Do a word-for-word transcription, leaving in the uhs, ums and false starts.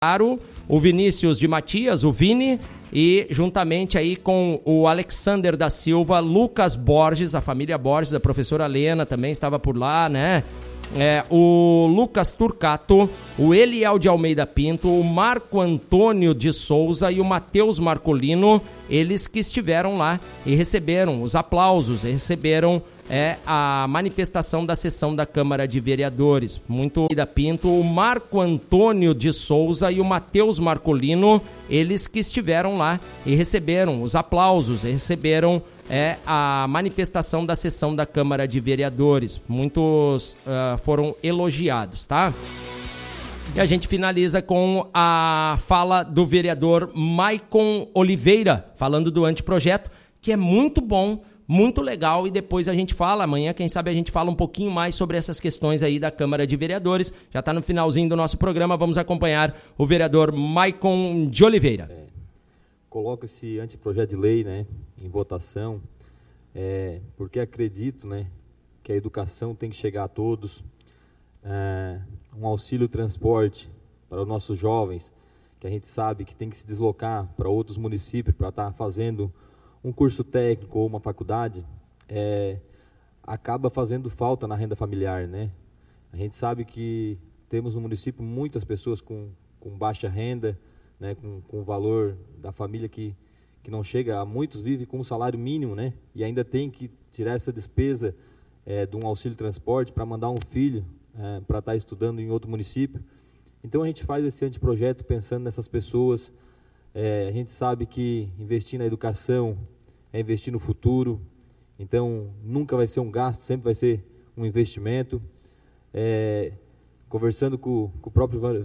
o Vinícius de Matias, o Vini, e juntamente aí com o Alexander da Silva, Lucas Borges, a família Borges, a professora Lena também estava por lá, né? É, o Lucas Turcato, o Eliel de Almeida Pinto, o Marco Antônio de Souza e o Matheus Marcolino, eles que estiveram lá e receberam os aplausos, receberam é, a manifestação da sessão da Câmara de Vereadores. Muito da Pinto, o Marco Antônio de Souza e o Matheus Marcolino, eles que estiveram lá e receberam os aplausos, receberam é a manifestação da sessão da Câmara de Vereadores. Muitos uh, foram elogiados, tá? E a gente finaliza com a fala do vereador Maicon Oliveira, falando do anteprojeto, que é muito bom, muito legal, e depois a gente fala, amanhã, quem sabe a gente fala um pouquinho mais sobre essas questões aí da Câmara de Vereadores. Já está no finalzinho do nosso programa, vamos acompanhar o vereador Maicon de Oliveira. É. Coloco esse anteprojeto de lei, né, em votação, é, porque acredito, né, que a educação tem que chegar a todos, é, um auxílio transporte para os nossos jovens, que a gente sabe que tem que se deslocar para outros municípios para estar fazendo um curso técnico ou uma faculdade, é, acaba fazendo falta na renda familiar, né? A gente sabe que temos no município muitas pessoas com, com baixa renda, né, com, com o valor da família que, que não chega, a muitos vivem com um salário mínimo, né, e ainda tem que tirar essa despesa é, de um auxílio transporte para mandar um filho é, para estar estudando em outro município. Então a gente faz esse anteprojeto pensando nessas pessoas. É, a gente sabe que investir na educação é investir no futuro, então nunca vai ser um gasto, sempre vai ser um investimento. É, conversando com, com o próprio